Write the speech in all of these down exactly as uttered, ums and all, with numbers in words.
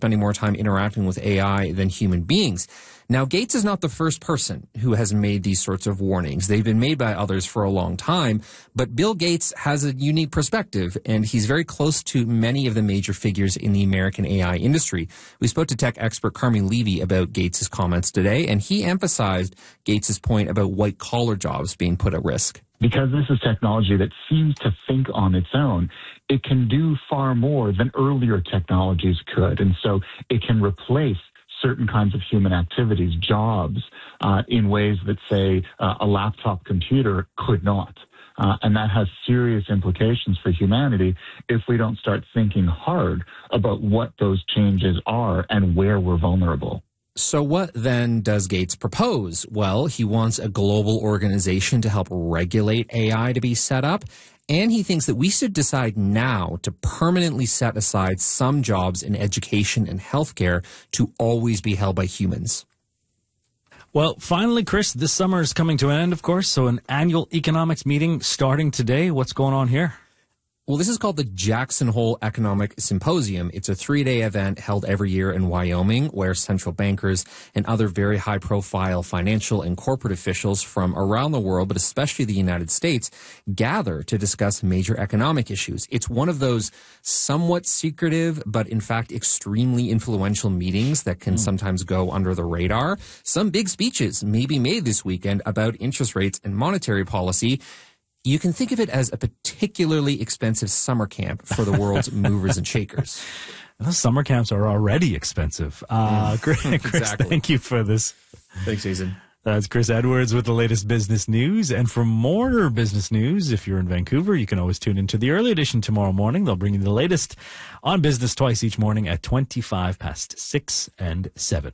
spending more time interacting with A I than human beings. Now, Gates is not the first person who has made these sorts of warnings. They've been made by others for a long time, but Bill Gates has a unique perspective, and he's very close to many of the major figures in the American A I industry. We spoke to tech expert Carmi Levy about Gates' comments today, and he emphasized Gates' point about white-collar jobs being put at risk. Because this is technology that seems to think on its own, it can do far more than earlier technologies could, and so it can replace certain kinds of human activities, jobs, uh, in ways that, say, uh, a laptop computer could not. Uh, and that has serious implications for humanity if we don't start thinking hard about what those changes are and where we're vulnerable. So what then does Gates propose? Well, he wants a global organization to help regulate A I to be set up. And he thinks that we should decide now to permanently set aside some jobs in education and healthcare to always be held by humans. Well, finally, Chris, this summer is coming to an end, of course, so an annual economics meeting starting today. What's going on here? Well, this is called the Jackson Hole Economic Symposium. It's a three-day event held every year in Wyoming where central bankers and other very high-profile financial and corporate officials from around the world, but especially the United States, gather to discuss major economic issues. It's one of those somewhat secretive, but in fact extremely influential meetings that can mm. sometimes go under the radar. Some big speeches may be made this weekend about interest rates and monetary policy. You can think of it as a particularly expensive summer camp for the world's movers and shakers. Those summer camps are already expensive. Uh, Chris, Chris exactly. Thank you for this. Thanks, Jason. That's Chris Edwards with the latest business news. And for more business news, if you're in Vancouver, you can always tune into the early edition tomorrow morning. They'll bring you the latest on business twice each morning at twenty-five past six and seven.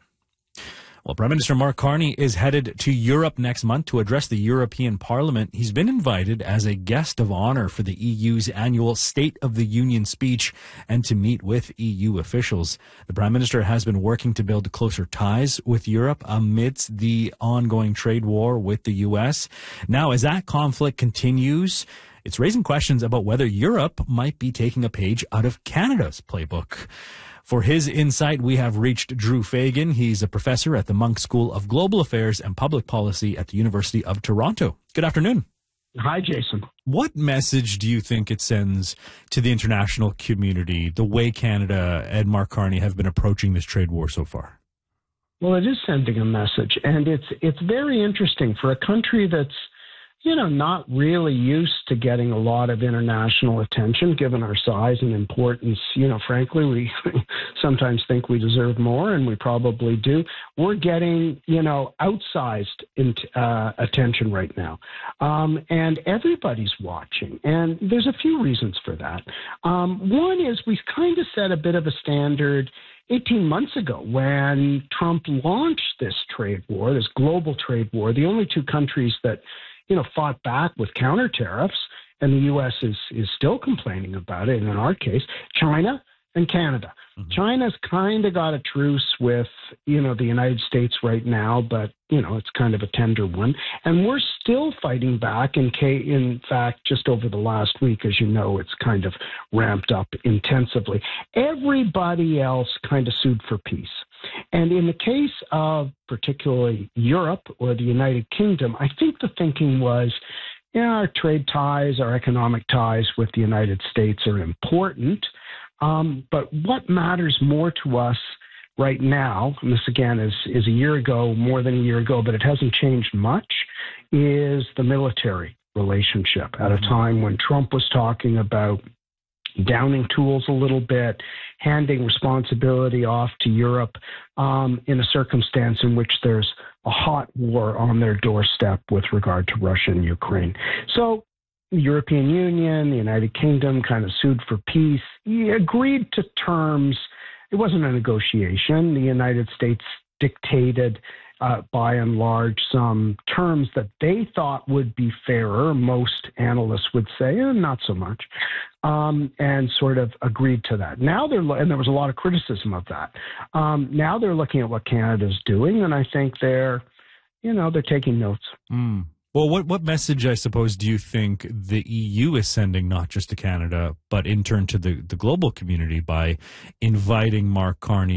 Well, Prime Minister Mark Carney is headed to Europe next month to address the European Parliament. He's been invited as a guest of honor for the E U's annual State of the Union speech and to meet with E U officials. The Prime Minister has been working to build closer ties with Europe amidst the ongoing trade war with the U S. Now, as that conflict continues, it's raising questions about whether Europe might be taking a page out of Canada's playbook. For his insight, we have reached Drew Fagan. He's a professor at the Munk School of Global Affairs and Public Policy at the University of Toronto. Good afternoon. Hi, Jason. What message do you think it sends to the international community, the way Canada and Mark Carney have been approaching this trade war so far? Well, it is sending a message, and it's it's very interesting for a country that's, you know, not really used to getting a lot of international attention, given our size and importance. You know, frankly, we sometimes think we deserve more, and we probably do. We're getting, you know, outsized in, uh, attention right now. Um, and everybody's watching. And there's a few reasons for that. Um, one is we've kind of set a bit of a standard eighteen months ago when Trump launched this trade war, this global trade war. The only two countries that you know, fought back with counter tariffs, and the U S is is still complaining about it. And in our case, China and Canada. Mm-hmm. China's kind of got a truce with, you know, the United States right now, but, you know, it's kind of a tender one. And we're still fighting back. In, ca- in fact, just over the last week, as you know, it's kind of ramped up intensively. Everybody else kind of sued for peace. And in the case of particularly Europe or the United Kingdom, I think the thinking was, yeah, our trade ties, our economic ties with the United States are important. Um, but what matters more to us right now, and this again is, is a year ago, more than a year ago, but it hasn't changed much, is the military relationship at a time when Trump was talking about downing tools a little bit, handing responsibility off to Europe um, in a circumstance in which there's a hot war on their doorstep with regard to Russia and Ukraine. So the European Union, the United Kingdom kind of sued for peace. He agreed to terms. It wasn't a negotiation. The United States dictated Uh, by and large, some terms that they thought would be fairer. Most analysts would say, eh, not so much, um, and sort of agreed to that. Now they're, lo- and there was a lot of criticism of that. Um, now they're looking at what Canada's doing, and I think they're, you know, they're taking notes. Mm. Well, what, what message, I suppose, do you think the E U is sending, not just to Canada, but in turn to the, the global community by inviting Mark Carney